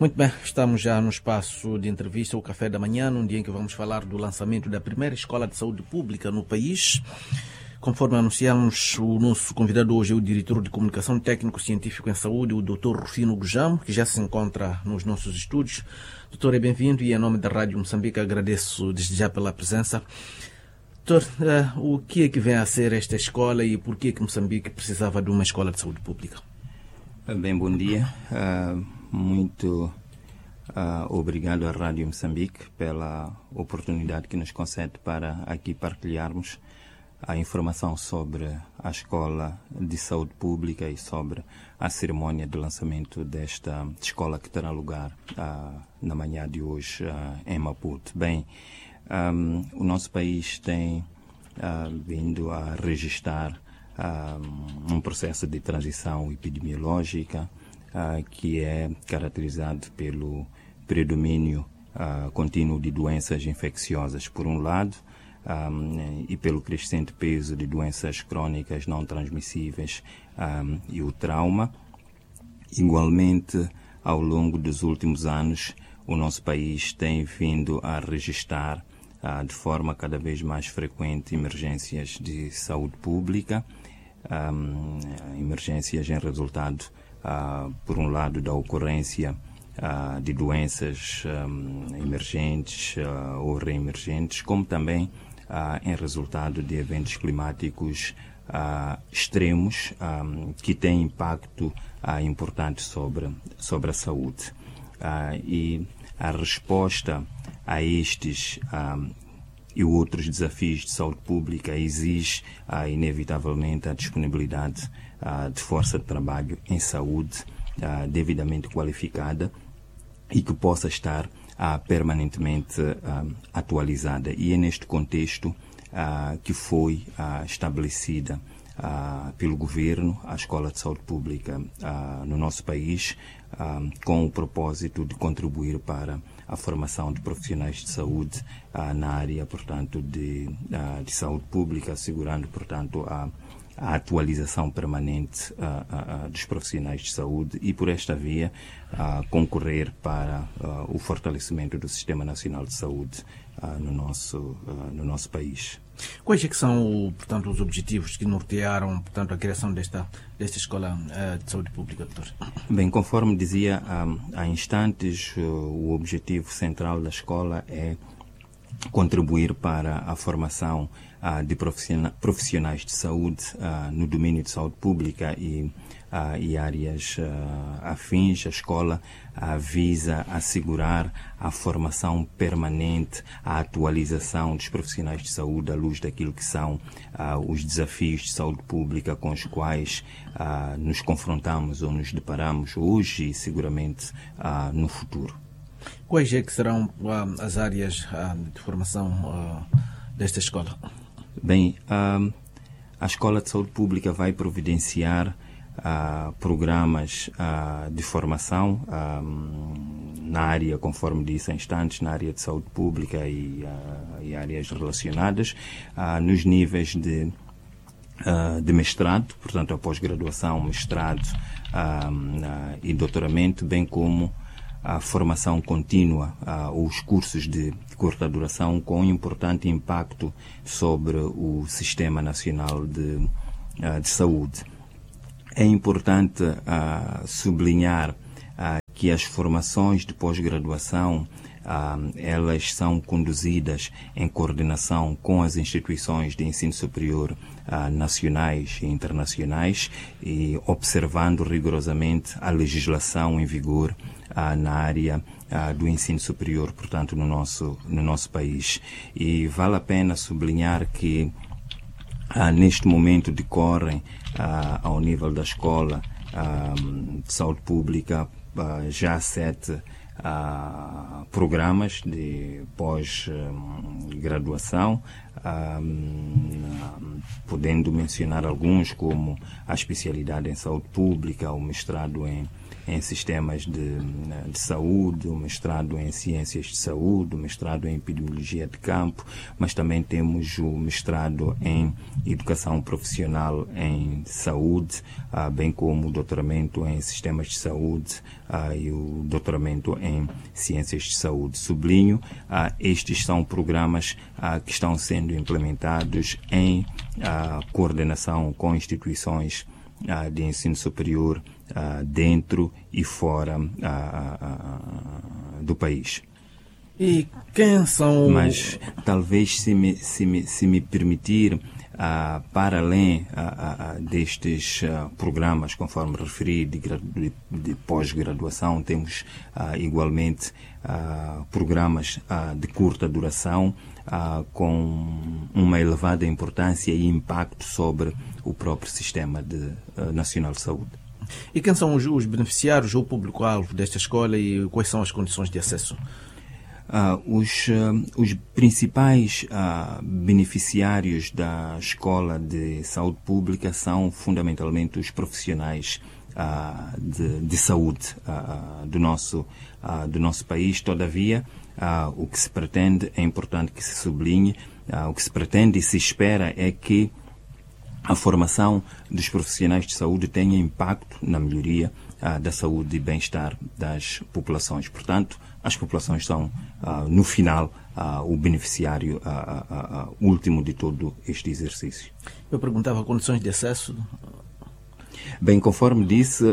Muito bem, estamos já no espaço de entrevista, o Café da Manhã, num dia em que vamos falar do lançamento da primeira escola de saúde pública no país. Conforme anunciamos, o nosso convidado hoje é o diretor de Comunicação Técnico-Científico em Saúde, o Dr. Rufino Gujamo, que já se encontra nos nossos estúdios. Doutor, é bem-vindo e em nome da Rádio Moçambique agradeço desde já pela presença. Doutor, o que é que vem a ser esta escola e por que é que Moçambique precisava de uma escola de saúde pública? Bem, bom dia. Muito obrigado à Rádio Moçambique pela oportunidade que nos concede para aqui partilharmos a informação sobre a Escola de Saúde Pública e sobre a cerimónia de lançamento desta escola que terá lugar na manhã de hoje em Maputo. Bem, o nosso país tem vindo a registrar um processo de transição epidemiológica que é caracterizado pelo predomínio contínuo de doenças infecciosas, por um lado, e pelo crescente peso de doenças crônicas não transmissíveis e o trauma. Igualmente, ao longo dos últimos anos, o nosso país tem vindo a registrar de forma cada vez mais frequente emergências de saúde pública, emergências em resultado, por um lado, da ocorrência de doenças emergentes ou reemergentes, como também em resultado de eventos climáticos extremos que têm impacto importante sobre a saúde. E a resposta a estes e outros desafios de saúde pública exige inevitavelmente a disponibilidade de força de trabalho em saúde devidamente qualificada e que possa estar permanentemente atualizada. E é neste contexto que foi estabelecida pelo Governo a Escola de Saúde Pública no nosso país, com o propósito de contribuir para a formação de profissionais de saúde na área, portanto, de saúde pública, assegurando, portanto, a atualização permanente dos profissionais de saúde e, por esta via, concorrer para o fortalecimento do Sistema Nacional de Saúde no nosso país. Quais é que são, portanto, os objetivos que nortearam, portanto, a criação desta escola de saúde pública, doutor? Bem, conforme dizia há instantes, o objetivo central da escola é contribuir para a formação de profissionais de saúde no domínio de saúde pública e áreas afins. A escola visa assegurar a formação permanente, a atualização dos profissionais de saúde à luz daquilo que são os desafios de saúde pública com os quais nos confrontamos ou nos deparamos hoje e seguramente no futuro. Quais é que serão as áreas de formação desta escola? Bem, a Escola de Saúde Pública vai providenciar programas de formação na área, conforme disse há instantes, na área de saúde pública e áreas relacionadas, nos níveis de mestrado, portanto, a pós-graduação, mestrado e doutoramento, bem como a formação contínua, os cursos de curta duração com importante impacto sobre o Sistema Nacional de Saúde. É importante sublinhar que as formações de pós-graduação elas são conduzidas em coordenação com as instituições de ensino superior nacionais e internacionais e observando rigorosamente a legislação em vigor na área do ensino superior, portanto, no nosso país. E vale a pena sublinhar que neste momento decorrem ao nível da escola de saúde pública já 7 programas de pós-graduação, podendo mencionar alguns como a especialidade em saúde pública, o mestrado em em sistemas de saúde, o mestrado em ciências de saúde, o mestrado em epidemiologia de campo, mas também temos o mestrado em educação profissional em saúde, bem como o doutoramento em sistemas de saúde e o doutoramento em ciências de saúde. Sublinho, estes são programas que estão sendo implementados em coordenação com instituições de ensino superior dentro e fora do país. E quem são... Mas talvez, se me permitir, para além destes programas, conforme referi, de pós-graduação, temos igualmente programas de curta duração com uma elevada importância e impacto sobre o próprio Sistema Nacional de Saúde. E quem são os beneficiários ou o público-alvo desta escola e quais são as condições de acesso? Os principais beneficiários da Escola de Saúde Pública são fundamentalmente os profissionais de saúde do nosso país. Todavia, o que se pretende, é importante que se sublinhe, o que se pretende e se espera é que a formação dos profissionais de saúde tenha impacto na melhoria da saúde e bem-estar das populações. Portanto, as populações são, no final, o beneficiário último de todo este exercício. Eu perguntava condições de acesso. Bem, conforme disse,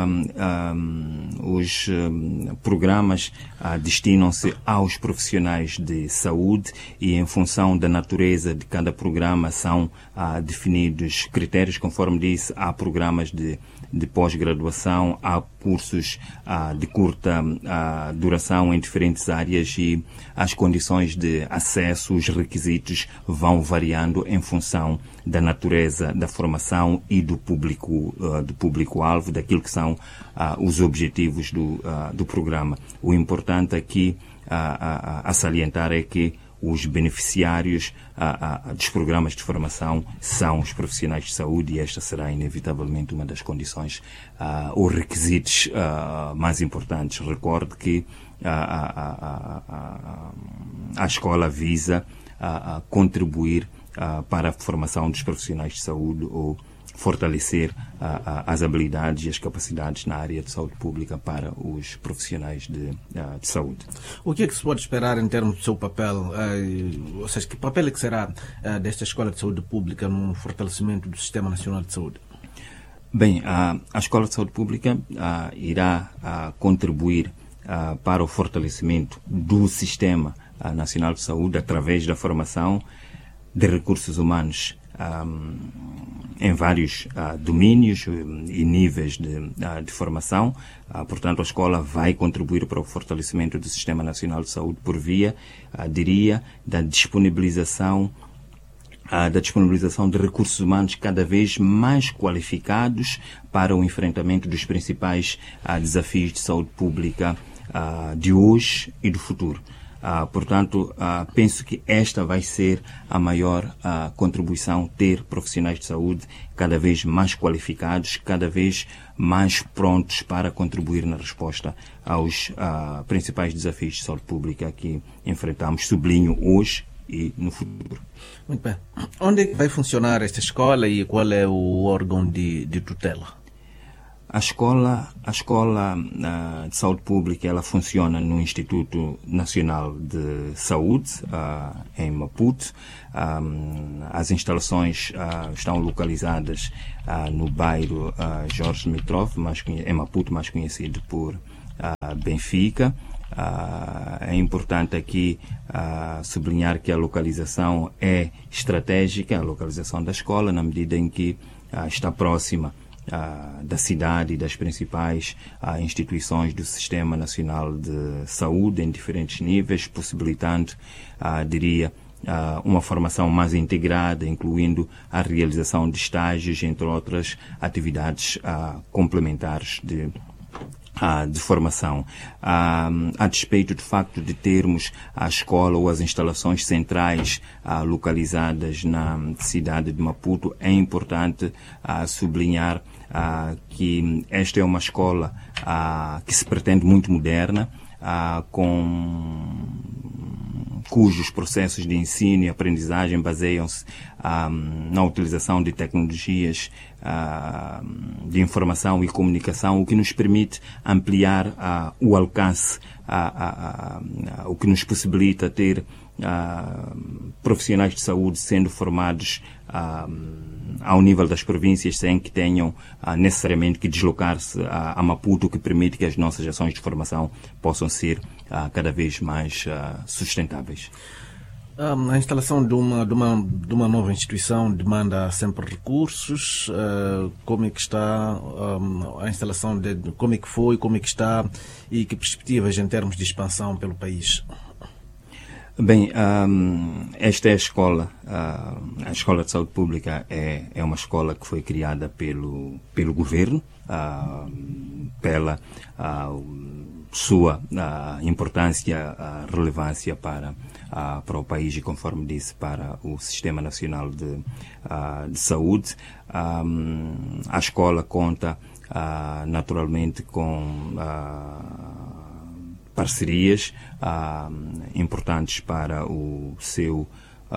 os programas destinam-se aos profissionais de saúde e, em função da natureza de cada programa, são definidos critérios. Conforme disse, há programas de pós-graduação, há cursos de curta duração em diferentes áreas e as condições de acesso, os requisitos vão variando em função da natureza da formação e do público-alvo, daquilo que são os objetivos do programa. O importante aqui a salientar é que os beneficiários dos programas de formação são os profissionais de saúde e esta será inevitavelmente uma das condições ou requisitos mais importantes. Recorde que a escola visa contribuir para a formação dos profissionais de saúde ou fortalecer as habilidades e as capacidades na área de saúde pública para os profissionais de saúde. O que é que se pode esperar em termos do seu papel? Ou seja, que papel é que será desta Escola de Saúde Pública no fortalecimento do Sistema Nacional de Saúde? Bem, a Escola de Saúde Pública irá contribuir para o fortalecimento do Sistema Nacional de Saúde através da formação de recursos humanos em vários domínios e níveis de formação. Portanto, a escola vai contribuir para o fortalecimento do Sistema Nacional de Saúde por via, diria, da disponibilização de recursos humanos cada vez mais qualificados para o enfrentamento dos principais desafios de saúde pública de hoje e do futuro. Portanto, penso que esta vai ser a maior contribuição, ter profissionais de saúde cada vez mais qualificados, cada vez mais prontos para contribuir na resposta aos principais desafios de saúde pública que enfrentamos, sublinho, hoje e no futuro. Muito bem. Onde é que vai funcionar esta escola e qual é o órgão de tutela? A escola de saúde pública ela funciona no Instituto Nacional de Saúde, em Maputo. As instalações estão localizadas no bairro Jorge Dimitrov, em Maputo, mais conhecido por Benfica. É importante aqui sublinhar que a localização é estratégica, a localização da escola, na medida em que está próxima da cidade e das principais instituições do Sistema Nacional de Saúde em diferentes níveis, possibilitando, diria, uma formação mais integrada, incluindo a realização de estágios, entre outras atividades complementares de formação. A despeito do facto de termos a escola ou as instalações centrais localizadas na cidade de Maputo, é importante sublinhar que esta é uma escola que se pretende muito moderna, cujos processos de ensino e aprendizagem baseiam-se na utilização de tecnologias de informação e comunicação, o que nos permite ampliar o alcance, o que nos possibilita ter profissionais de saúde sendo formados ao nível das províncias sem que tenham necessariamente que deslocar-se a Maputo, o que permite que as nossas ações de formação possam ser cada vez mais sustentáveis. A instalação de uma nova instituição demanda sempre recursos. Como é que está a instalação, como é que foi, como é que está e que perspectivas em termos de expansão pelo país? Bem, esta é a escola de saúde pública é uma escola que foi criada pelo governo, pela sua importância, relevância para o país e, conforme disse, para o Sistema Nacional de Saúde. A escola conta naturalmente com parcerias importantes para o seu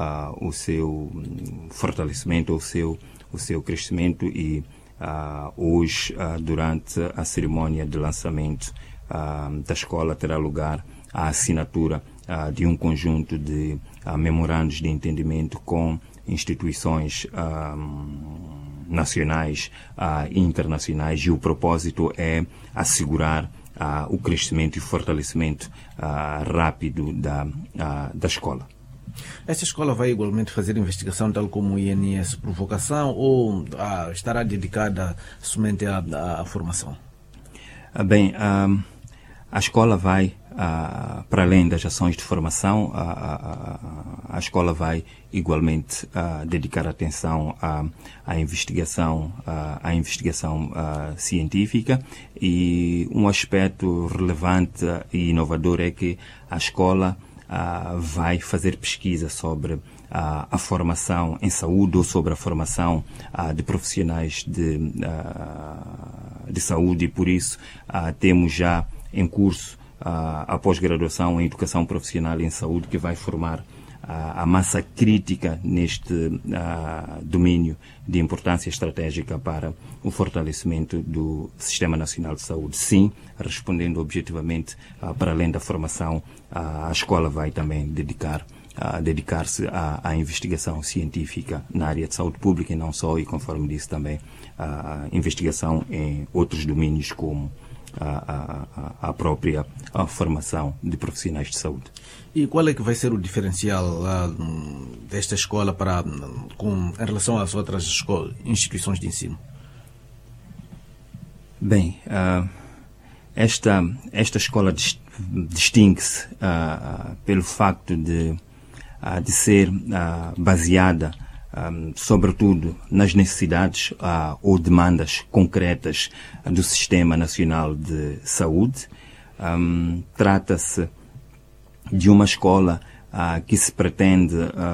fortalecimento, o seu crescimento, e hoje, durante a cerimónia de lançamento da escola, terá lugar a assinatura de um conjunto de memorandos de entendimento com instituições nacionais e internacionais, e o propósito é assegurar o crescimento e fortalecimento rápido da escola. Esta escola vai igualmente fazer investigação tal como o INS por vocação, ou estará dedicada somente à formação? Bem, a escola vai, para além das ações de formação, a escola vai igualmente dedicar atenção à investigação científica, e um aspecto relevante e inovador é que a escola vai fazer pesquisa sobre a formação em saúde, ou sobre a formação de profissionais de saúde, e por isso temos já em curso a pós-graduação em Educação Profissional em Saúde, que vai formar a massa crítica neste domínio de importância estratégica para o fortalecimento do Sistema Nacional de Saúde. Sim, respondendo objetivamente, para além da formação, a escola vai também dedicar-se à investigação científica na área de saúde pública, e não só, e conforme disse também, a investigação em outros domínios, como a própria formação de profissionais de saúde. E qual é que vai ser o diferencial desta escola em relação às outras instituições de ensino? Bem, esta escola distingue-se pelo facto de ser baseada sobretudo nas necessidades ou demandas concretas do Sistema Nacional de Saúde. Trata-se de uma escola que se pretende,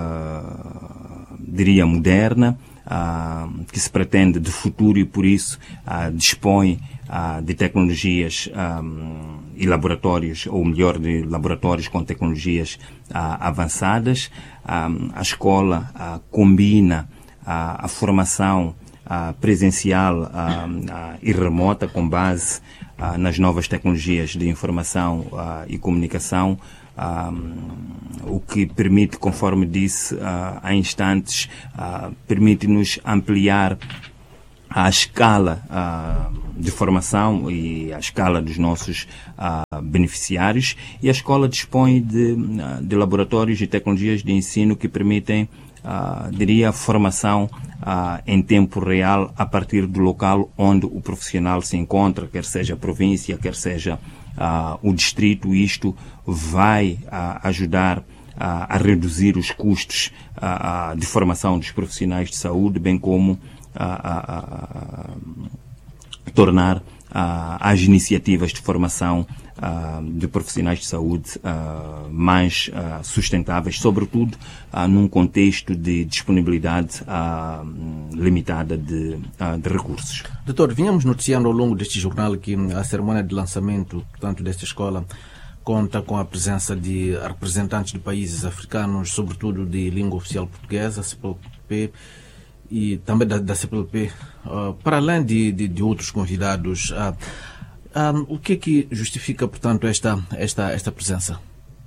diria, moderna, que se pretende de futuro, e por isso dispõe de tecnologias e laboratórios, ou melhor, de laboratórios com tecnologias avançadas. A escola combina a formação presencial e remota, com base nas novas tecnologias de informação e comunicação, o que permite, conforme disse há instantes, permite-nos ampliar a escala de formação e a escala dos nossos beneficiários, e a escola dispõe de laboratórios e tecnologias de ensino que permitem, diria, formação em tempo real a partir do local onde o profissional se encontra, quer seja a província, quer seja o distrito. Isto vai ajudar a reduzir os custos de formação dos profissionais de saúde, bem como tornar as iniciativas de formação de profissionais de saúde mais sustentáveis, sobretudo num contexto de disponibilidade limitada de recursos. Doutor, vínhamos noticiando ao longo deste jornal que a cerimônia de lançamento, portanto, desta escola conta com a presença de representantes de países africanos, sobretudo de língua oficial portuguesa, CPLP, e também da CPLP, para além de outros convidados. O que é que justifica, portanto, esta presença?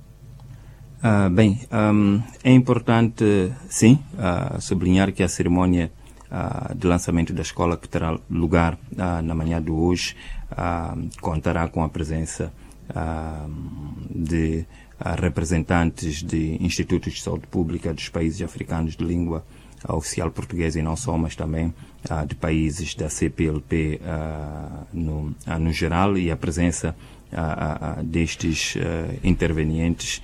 É importante, sim, sublinhar que a cerimónia de lançamento da escola, que terá lugar na manhã de hoje, contará com a presença de representantes de institutos de saúde pública dos países africanos de língua oficial portuguesa e não só, mas também de países da CPLP no geral, e a presença destes intervenientes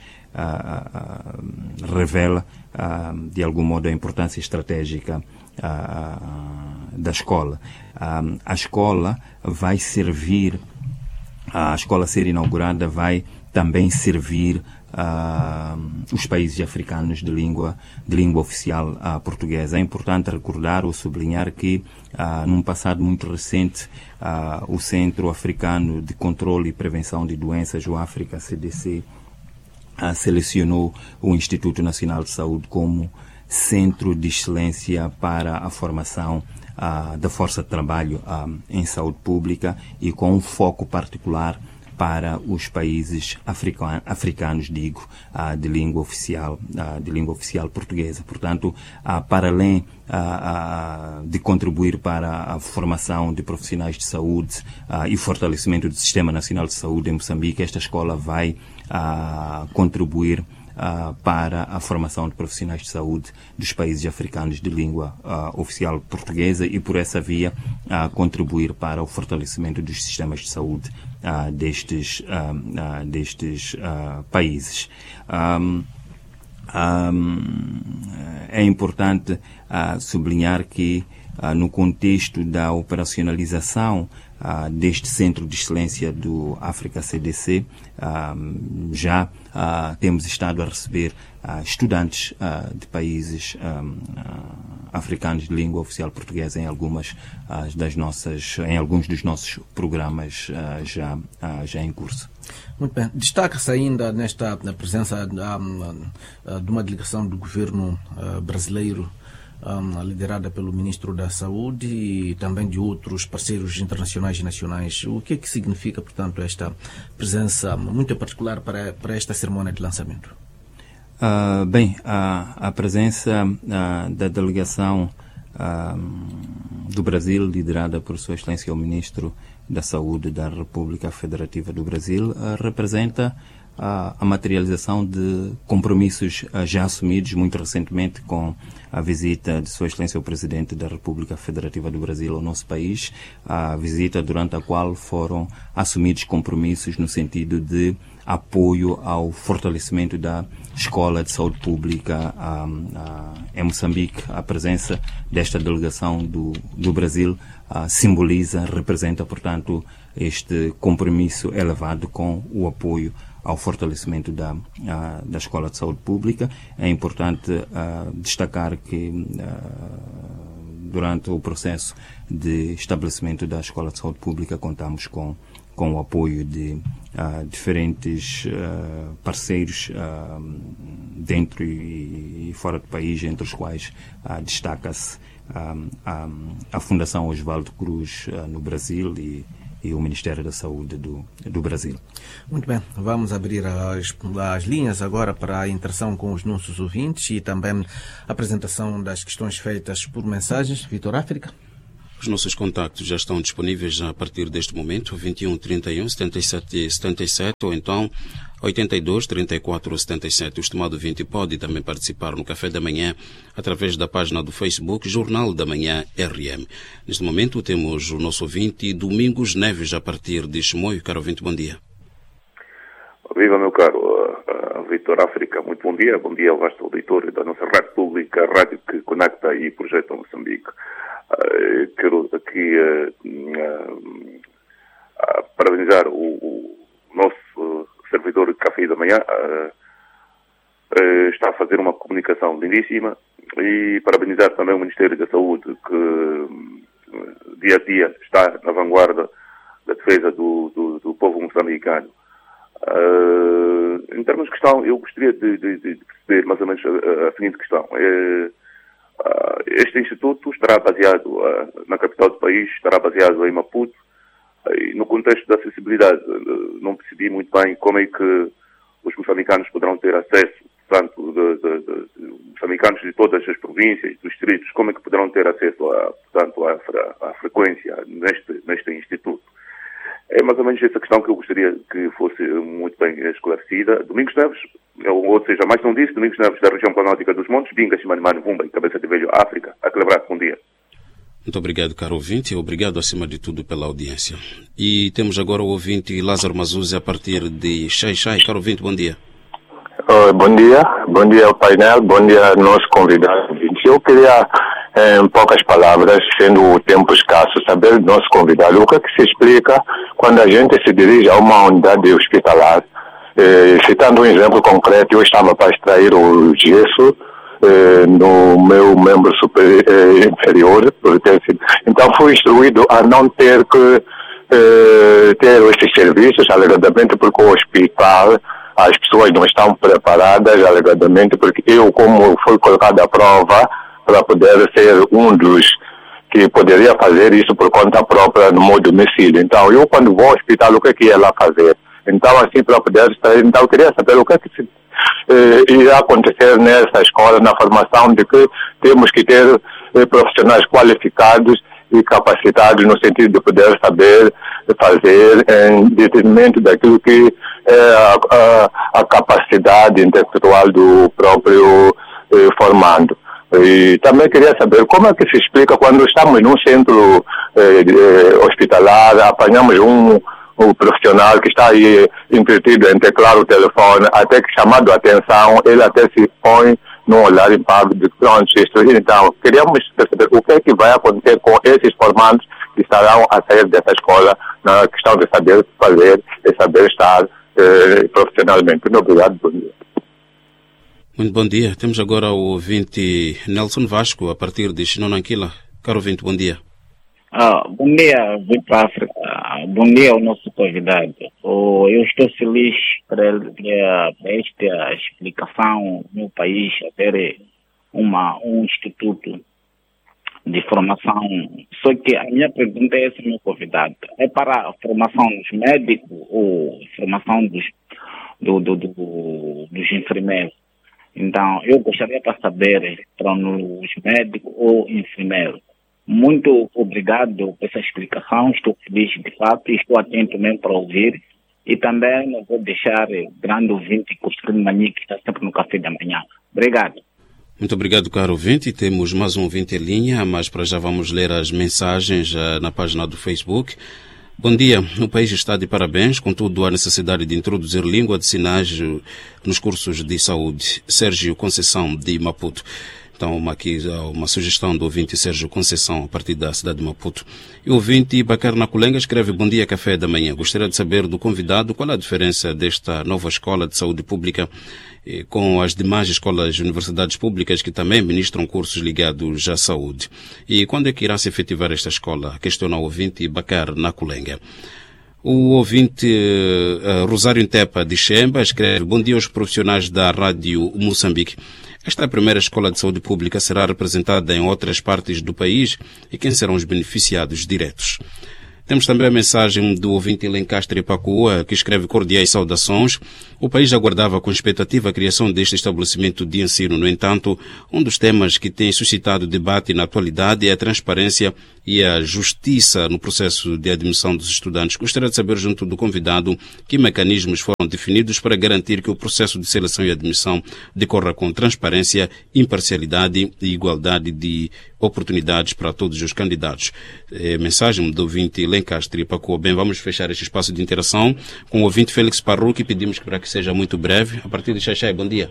revela de algum modo a importância estratégica da escola. A escola vai servir, a escola ser inaugurada vai também servir os países africanos de língua oficial portuguesa. É importante recordar ou sublinhar que, num passado muito recente, o Centro Africano de Controle e Prevenção de Doenças, o África CDC, selecionou o Instituto Nacional de Saúde como centro de excelência para a formação da força de trabalho em saúde pública, e com um foco particular para os países africanos, de língua oficial portuguesa. Portanto, para além de contribuir para a formação de profissionais de saúde e fortalecimento do Sistema Nacional de Saúde em Moçambique, esta escola vai contribuir para a formação de profissionais de saúde dos países africanos de língua oficial portuguesa, e por essa via contribuir para o fortalecimento dos sistemas de saúde destes países. É importante sublinhar que, no contexto da operacionalização deste Centro de Excelência do África CDC, já temos estado a receber estudantes de países africanos de língua oficial portuguesa em alguns dos nossos programas já em curso. Muito bem. Destaca-se ainda na presença de uma delegação do governo brasileiro, liderada pelo Ministro da Saúde, e também de outros parceiros internacionais e nacionais. O que é que significa, portanto, esta presença muito particular para esta cerimônia de lançamento? A presença da delegação do Brasil, liderada por Sua Excelência o Ministro da Saúde da República Federativa do Brasil, representa a materialização de compromissos já assumidos muito recentemente com a visita de Sua Excelência o Presidente da República Federativa do Brasil ao nosso país, a visita durante a qual foram assumidos compromissos no sentido de apoio ao fortalecimento da Escola de Saúde Pública em Moçambique. A presença desta delegação do Brasil representa, portanto, este compromisso elevado com o apoio ao fortalecimento da Escola de Saúde Pública. É importante destacar que, durante o processo de estabelecimento da Escola de Saúde Pública, contamos com o apoio de diferentes parceiros dentro e fora do país, entre os quais destaca-se a Fundação Oswaldo Cruz no Brasil e o Ministério da Saúde do Brasil. Muito bem, vamos abrir as linhas agora para a interação com os nossos ouvintes e também a apresentação das questões feitas por mensagens. Vitor África. Os nossos contactos já estão disponíveis a partir deste momento, 21 31 77 77 ou então 82 34 77. O estimado ouvinte pode também participar no Café da Manhã através da página do Facebook Jornal da Manhã RM. Neste momento temos o nosso ouvinte Domingos Neves a partir de Chimoio. Caro ouvinte, bom dia. Viva, meu caro Vitor África. Muito bom dia ao vasto auditório da nossa rádio pública, a rádio que conecta e projeta Moçambique. Quero aqui parabenizar o nosso servidor de café da manhã, está a fazer uma comunicação lindíssima, e parabenizar também o Ministério da Saúde, que dia a dia está na vanguarda da defesa do povo moçambicano. Em termos de questão, eu gostaria de perceber mais ou menos a seguinte questão. Este instituto estará baseado na capital do país, estará baseado em Maputo, e no contexto da acessibilidade, não percebi muito bem como é que os moçambicanos poderão ter acesso, portanto, moçambicanos de todas as províncias, dos distritos, como é que poderão ter acesso à frequência neste instituto. É mais ou menos essa questão que eu gostaria que fosse muito bem esclarecida. Domingos Neves, ou seja, mais não disse, Domingos Neves da região planáltica dos Montes, Binga, Chimanimani, Vumba e Cabeça de Velho, África. A celebrar, bom dia. Muito obrigado, caro ouvinte, e obrigado acima de tudo pela audiência. E temos agora o ouvinte Lázaro Mazuzzi a partir de Xai-Xai. Caro ouvinte, bom dia. Bom dia ao painel, bom dia ao nosso convidado. Eu queria, em poucas palavras, sendo o tempo escasso, saber do nosso convidado o que é que se explica quando a gente se dirige a uma unidade hospitalar. Citando um exemplo concreto, eu estava para extrair o gesso no meu membro inferior, então fui instruído a não ter que ter esses serviços, alegadamente porque o hospital, as pessoas não estão preparadas, alegadamente porque eu, como fui colocado à prova para poder ser um dos que poderia fazer isso por conta própria no meu domicílio. Então, eu quando vou ao hospital, o que é que ia lá fazer? Então, assim, para poder estar, então eu queria saber o que é que irá acontecer nessa escola, na formação de que temos que ter profissionais qualificados e capacitados no sentido de poder saber fazer em detrimento daquilo que é a capacidade intelectual do próprio formando. E também queria saber como é que se explica quando estamos num centro hospitalar, apanhamos um profissional que está aí entretido em teclar o telefone, até que chamado a atenção, ele até se põe num olhar impávido de pronto, isto. Então, queríamos perceber o que é que vai acontecer com esses formandos que estarão a sair dessa escola na questão de saber fazer e saber estar profissionalmente. Muito obrigado, bom dia. Muito bom dia. Temos agora o ouvinte Nelson Vasco, a partir de Xinonanquila. Caro ouvinte, bom dia. Bom dia, Vitor África. Bom dia ao nosso convidado. Eu estou feliz para esta explicação no país ter um instituto de formação. Só que a minha pergunta é essa, meu convidado. É para a formação dos médicos ou formação dos enfermeiros? Então, eu gostaria para saber para os médicos ou enfermeiros. Muito obrigado por essa explicação. Estou feliz de fato e estou atento mesmo para ouvir. E também não vou deixar grande ouvinte Costinho Mani, que está sempre no café da manhã. Obrigado. Muito obrigado, caro ouvinte. Temos mais um ouvinte em linha, mas para já vamos ler as mensagens na página do Facebook. Bom dia. O país está de parabéns, contudo há necessidade de introduzir língua de sinais nos cursos de saúde. Sérgio Conceição, de Maputo. Então, aqui uma sugestão do ouvinte Sérgio Conceição, a partir da cidade de Maputo. E o ouvinte Bacar Naculenga escreve: bom dia, café da manhã. Gostaria de saber do convidado qual a diferença desta nova escola de saúde pública com as demais escolas e universidades públicas que também ministram cursos ligados à saúde. E quando é que irá se efetivar esta escola? Questiona o ouvinte Bacar Naculenga. O ouvinte Rosário Intepa, de Xemba, escreve: bom dia aos profissionais da Rádio Moçambique. Esta primeira escola de saúde pública será representada em outras partes do país e quem serão os beneficiados diretos? Temos também a mensagem do ouvinte Lencastre Pacua, que escreve: cordiais saudações. O país aguardava com expectativa a criação deste estabelecimento de ensino. No entanto, um dos temas que tem suscitado debate na atualidade é a transparência e a justiça no processo de admissão dos estudantes. Gostaria de saber, junto do convidado, que mecanismos foram definidos para garantir que o processo de seleção e admissão decorra com transparência, imparcialidade e igualdade de oportunidades para todos os candidatos. Mensagem do ouvinte Lencastre Pacua. Bem, vamos fechar este espaço de interação com o ouvinte Félix Parruque e pedimos para que seja muito breve. A partir de Xaixai, bom dia.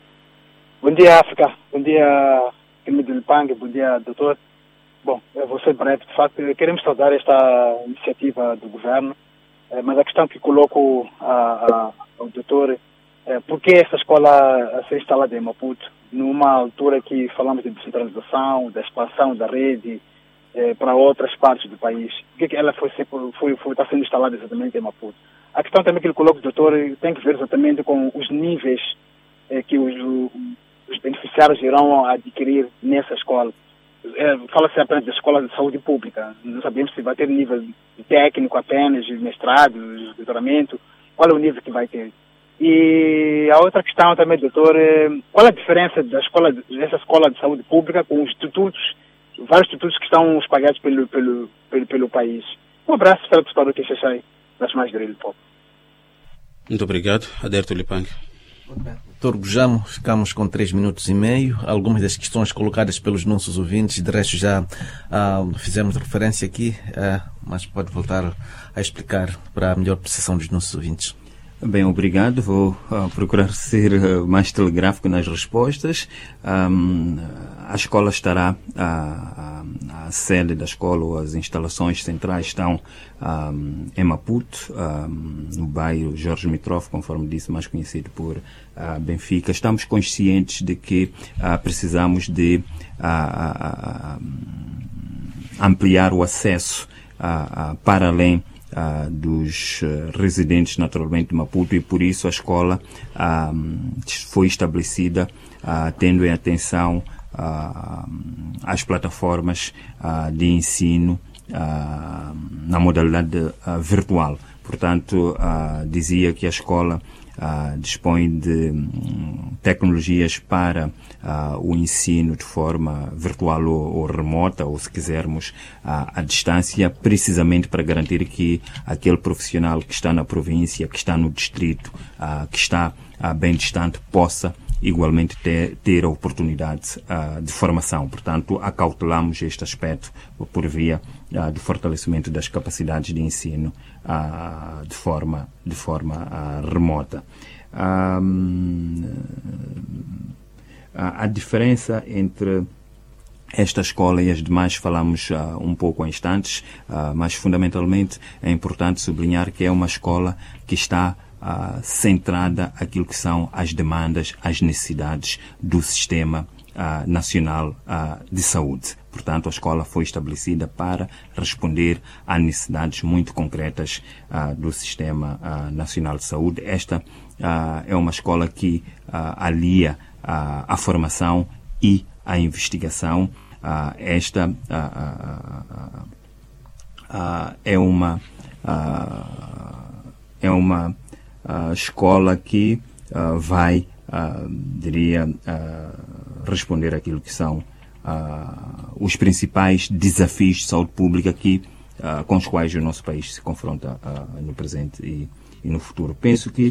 Bom dia, África. Bom dia, Emílio Lipang. Bom dia, doutor. Bom, eu vou ser breve. De facto, queremos saudar esta iniciativa do governo, mas a questão que coloco ao doutor por que essa escola a ser instalada em Maputo, numa altura que falamos de descentralização, da expansão da rede para outras partes do país. Por que ela está sendo instalada exatamente em Maputo? A questão também que ele coloca, doutor, tem que ver exatamente com os níveis que os beneficiários irão adquirir nessa escola. Fala-se apenas da escola de saúde pública. Não sabemos se vai ter nível técnico apenas, de mestrado, de doutoramento. Qual é o nível que vai ter? E a outra questão também, doutor, qual é a diferença dessa escola de saúde pública com os institutos, vários institutos que estão espalhados pelo país? Um abraço, Felipe Paulo Queixachai, das mais dele, povo. Muito obrigado, Aderto Lipang. Doutor Gujamo, ficamos com 3 minutos e meio. Algumas das questões colocadas pelos nossos ouvintes, de resto já fizemos referência aqui, mas pode voltar a explicar para a melhor precisão dos nossos ouvintes. Bem, obrigado. Vou procurar ser mais telegráfico nas respostas. A escola estará, a sede da escola ou as instalações centrais estão em Maputo, no bairro Jorge Mitroff, conforme disse, mais conhecido por Benfica. Estamos conscientes de que precisamos de ampliar o acesso para além dos residentes naturalmente de Maputo, e por isso a escola foi estabelecida tendo em atenção as plataformas de ensino na modalidade virtual. Portanto, dizia que a escola dispõe de tecnologias para o ensino de forma virtual ou remota, ou se quisermos à distância, precisamente para garantir que aquele profissional que está na província, que está no distrito, que está bem distante, possa igualmente ter a oportunidade de formação. Portanto, acautelamos este aspecto por via do fortalecimento das capacidades de ensino de forma remota. A diferença entre esta escola e as demais falamos um pouco há instantes, mas fundamentalmente é importante sublinhar que é uma escola que está centrada aquilo que são as demandas, as necessidades do sistema nacional de saúde. Portanto, a escola foi estabelecida para responder a necessidades muito concretas do sistema nacional de saúde. Esta é uma escola que alia a formação e a investigação. Esta é uma escola que vai, diria, responder àquilo que são os principais desafios de saúde pública com os quais o nosso país se confronta no presente e no futuro. Penso que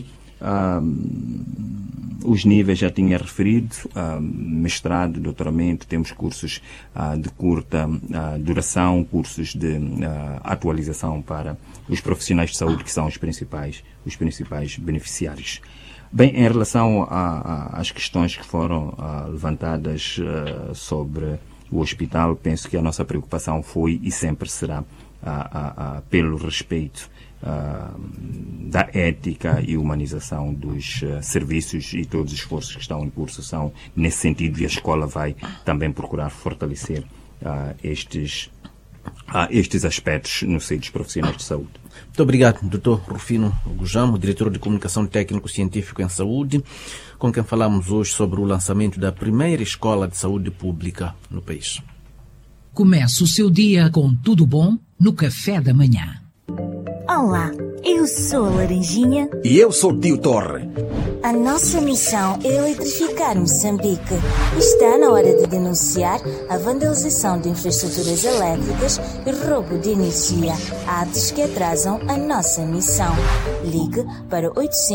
os níveis já tinha referido, mestrado, doutoramento, temos cursos de curta duração, cursos de atualização para os profissionais de saúde, que são os principais beneficiários. Bem, em relação às questões que foram levantadas sobre o hospital, penso que a nossa preocupação foi e sempre será pelo respeito da ética e humanização dos serviços, e todos os esforços que estão em curso são nesse sentido, e a escola vai também procurar fortalecer estes aspectos no seio dos profissionais de saúde. Muito obrigado, Dr. Rufino Gujamo, diretor de Comunicação Técnico-Científico em Saúde, com quem falamos hoje sobre o lançamento da primeira escola de saúde pública no país. Começa o seu dia com tudo bom no café da manhã. Olá, eu sou a Laranjinha. E eu sou o Tio Torre. A nossa missão é eletrificar Moçambique. Está na hora de denunciar a vandalização de infraestruturas elétricas e roubo de energia, atos que atrasam a nossa missão. Ligue para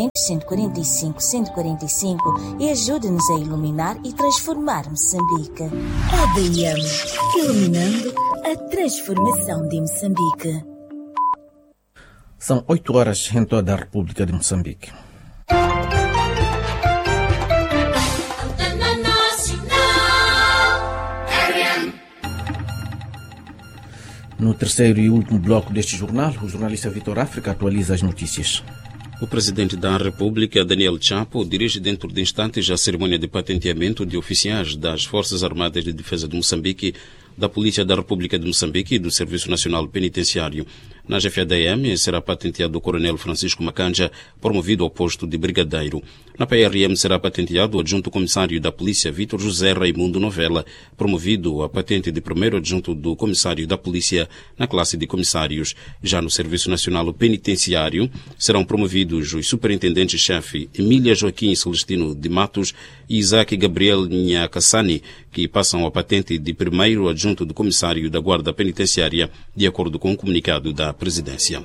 800-145-145 e ajude-nos a iluminar e transformar Moçambique. ADM, iluminando a transformação de Moçambique. São 8 horas em toda a República de Moçambique. No terceiro e último bloco deste jornal, o jornalista Vitor África atualiza as notícias. O presidente da República, Daniel Chapo, dirige dentro de instantes a cerimônia de patenteamento de oficiais das Forças Armadas de Defesa de Moçambique, da Polícia da República de Moçambique e do Serviço Nacional Penitenciário. Na GFADM será patenteado o coronel Francisco Macanja, promovido ao posto de brigadeiro. Na PRM será patenteado o adjunto comissário da Polícia, Vítor José Raimundo Novella, promovido a patente de primeiro adjunto do comissário da Polícia na classe de comissários. Já no Serviço Nacional Penitenciário serão promovidos os superintendentes-chefe Emília Joaquim Celestino de Matos e Isaac Gabriel Nhacassani, que passam a patente de primeiro adjunto do comissário da Guarda Penitenciária, de acordo com o comunicado da Presidência.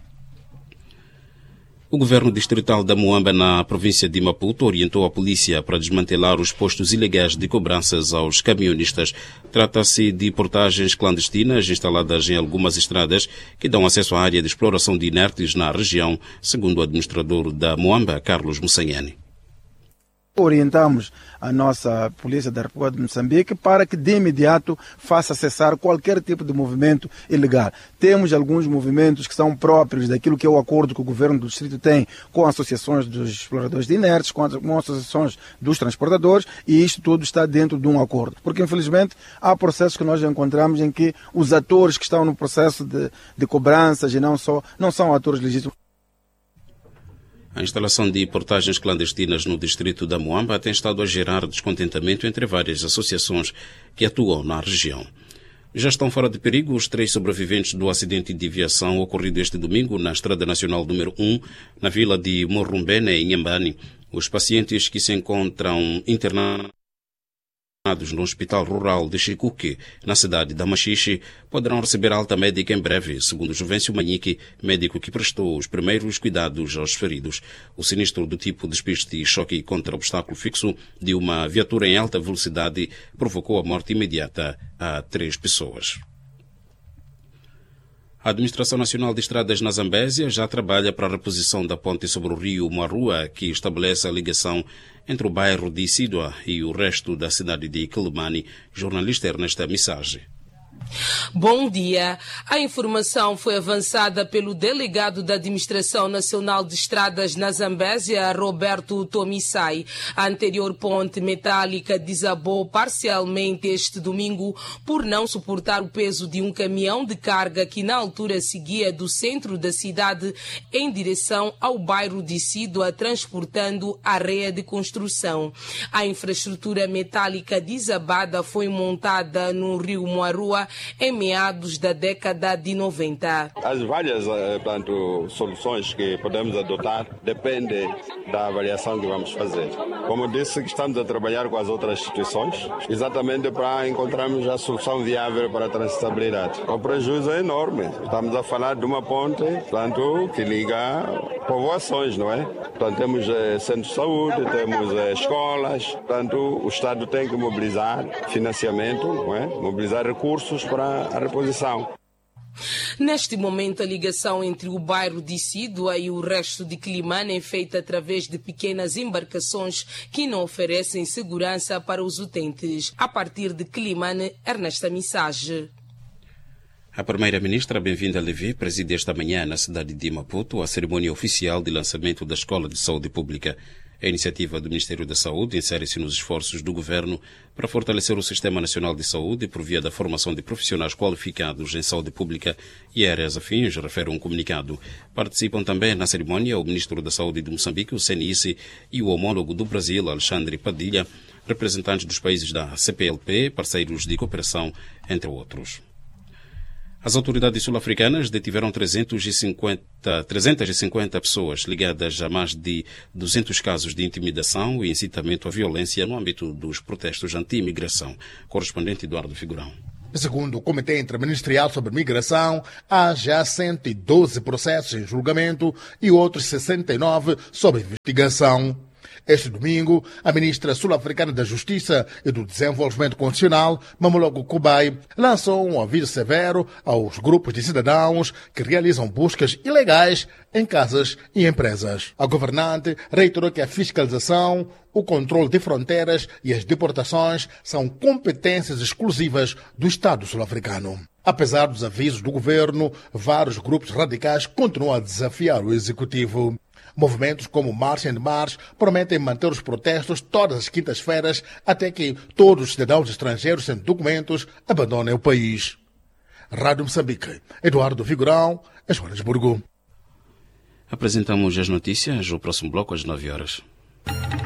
O governo distrital da Moamba, na província de Maputo, orientou a polícia para desmantelar os postos ilegais de cobranças aos camionistas. Trata-se de portagens clandestinas instaladas em algumas estradas que dão acesso à área de exploração de inertes na região, segundo o administrador da Moamba, Carlos Mussanhani. Orientamos a nossa Polícia da República de Moçambique para que de imediato faça cessar qualquer tipo de movimento ilegal. Temos alguns movimentos que são próprios daquilo que é o acordo que o governo do distrito tem com associações dos exploradores de inertes, com associações dos transportadores, e isto tudo está dentro de um acordo. Porque infelizmente há processos que nós encontramos em que os atores que estão no processo de cobranças e não são atores legítimos. A instalação de portagens clandestinas no distrito da Moamba tem estado a gerar descontentamento entre várias associações que atuam na região. Já estão fora de perigo os 3 sobreviventes do acidente de aviação ocorrido este domingo na Estrada Nacional número 1, na vila de Morrumbene, em Inhambane. Os pacientes que se encontram internados no Hospital Rural de Chicuque, na cidade da Machixe, poderão receber alta médica em breve, segundo Juvencio Manique, médico que prestou os primeiros cuidados aos feridos. O sinistro do tipo despiste e choque contra obstáculo fixo de uma viatura em alta velocidade provocou a morte imediata a 3 pessoas. A Administração Nacional de Estradas na Zambésia já trabalha para a reposição da ponte sobre o rio Marua, que estabelece a ligação entre o bairro de Isidua e o resto da cidade de Quelimane. Jornalista Ernesta Missage. Bom dia. A informação foi avançada pelo delegado da Administração Nacional de Estradas na Zambésia, Roberto Tomissai. A anterior ponte metálica desabou parcialmente este domingo por não suportar o peso de um caminhão de carga que na altura seguia do centro da cidade em direção ao bairro de Isidua, transportando areia de construção. A infraestrutura metálica desabada foi montada no rio Marua em meados da década de 90. As várias soluções que podemos adotar dependem da avaliação que vamos fazer. Como disse, estamos a trabalhar com as outras instituições, exatamente para encontrarmos a solução viável para a transitabilidade. O prejuízo é enorme. Estamos a falar de uma ponte, que liga povoações, não é? Portanto, temos centros de saúde, temos escolas, portanto, o Estado tem que mobilizar financiamento, não é? Mobilizar recursos para a reposição. Neste momento, a ligação entre o bairro de Isidua e o resto de Quelimane é feita através de pequenas embarcações que não oferecem segurança para os utentes. A partir de Quelimane, Ernesta Missage. A primeira-ministra, Bem-vinda Levi, preside esta manhã na cidade de Maputo a cerimônia oficial de lançamento da Escola de Saúde Pública. A iniciativa do Ministério da Saúde insere-se nos esforços do governo para fortalecer o Sistema Nacional de Saúde por via da formação de profissionais qualificados em saúde pública e áreas afins, refere um comunicado. Participam também na cerimônia o Ministro da Saúde de Moçambique, o CNICE, e o homólogo do Brasil, Alexandre Padilha, representantes dos países da CPLP, parceiros de cooperação, entre outros. As autoridades sul-africanas detiveram 350 pessoas ligadas a mais de 200 casos de intimidação e incitamento à violência no âmbito dos protestos anti-imigração. Correspondente Eduardo Figurão. Segundo o Comitê Interministerial sobre Migração, há já 112 processos em julgamento e outros 69 sob investigação. Este domingo, a ministra sul-africana da Justiça e do Desenvolvimento Constitucional, Mamologo Kubai, lançou um aviso severo aos grupos de cidadãos que realizam buscas ilegais em casas e empresas. A governante reiterou que a fiscalização, o controle de fronteiras e as deportações são competências exclusivas do Estado sul-africano. Apesar dos avisos do governo, vários grupos radicais continuam a desafiar o executivo. Movimentos como March and March prometem manter os protestos todas as quintas-feiras até que todos os cidadãos estrangeiros sem documentos abandonem o país. Rádio Moçambique, Eduardo Figurão, Joanesburgo. Apresentamos as notícias, o próximo bloco às 9 horas.